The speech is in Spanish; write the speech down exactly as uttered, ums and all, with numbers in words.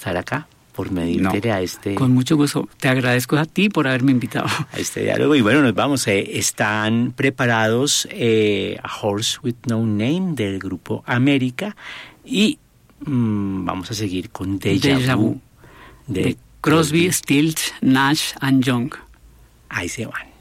estar acá, por medirte No, a este... Con mucho gusto. Te agradezco a ti por haberme invitado. A este diálogo. Y bueno, nos vamos. Eh, están preparados eh, A Horse with No Name del grupo América y mmm, vamos a seguir con Deja, Deja Vu Vu de, de Crosby, Stills, Nash and Young. Ahí se van.